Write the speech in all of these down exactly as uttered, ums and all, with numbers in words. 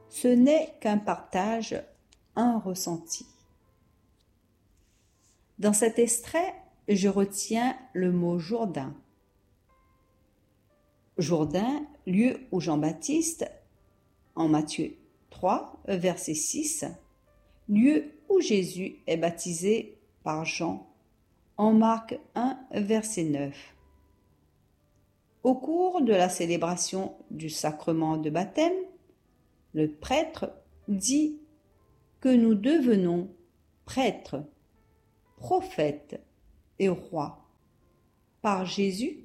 Ce n'est qu'un partage, un ressenti. Dans cet extrait, je retiens le mot Jourdain. Jourdain, lieu où Jean-Baptiste, en Matthieu trois, verset six, lieu où Jésus est baptisé par Jean, en Marc un, verset neuf. Au cours de la célébration du sacrement de baptême, le prêtre dit que nous devenons prêtres, prophètes et rois par Jésus.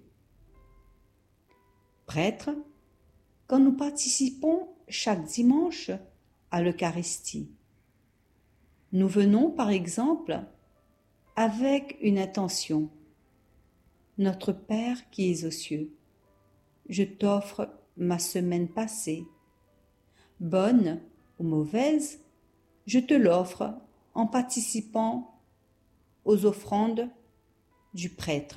Prêtres, quand nous participons chaque dimanche à l'Eucharistie. Nous venons par exemple avec une intention. Notre Père qui es aux cieux, je t'offre ma semaine passée. Bonne ou mauvaise, je te l'offre en participant aux offrandes du prêtre.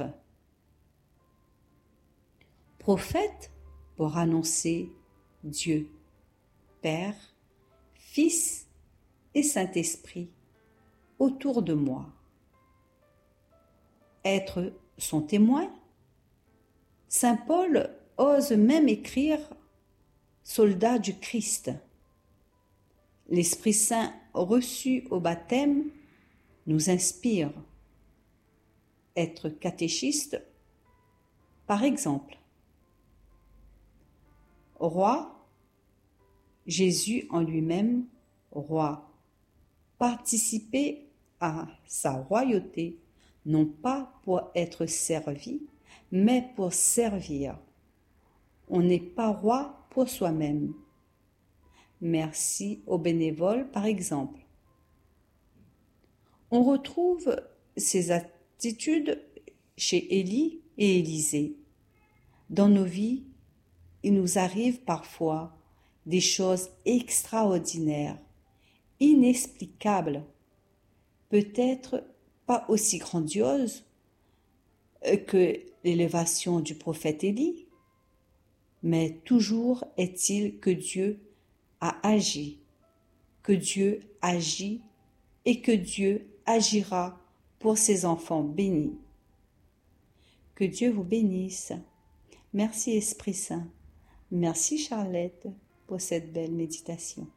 Prophète pour annoncer Dieu, Père, Fils et Saint-Esprit autour de moi. Être son témoin, Saint Paul ose même écrire « Soldat du Christ ». L'Esprit Saint reçu au baptême nous inspire. Être catéchiste, par exemple. Roi, Jésus en lui-même, roi. Participer à sa royauté, non pas pour être servi, mais pour servir. On n'est pas roi pour soi-même. Merci aux bénévoles, par exemple. On retrouve ces attitudes chez Élie et Élisée. Dans nos vies, il nous arrive parfois des choses extraordinaires, inexplicables, peut-être pas aussi grandioses que l'élévation du prophète Élie, mais toujours est-il que Dieu a agi, que Dieu agit et que Dieu agira pour ses enfants bénis. Que Dieu vous bénisse. Merci Esprit Saint. Merci Charlotte pour cette belle méditation.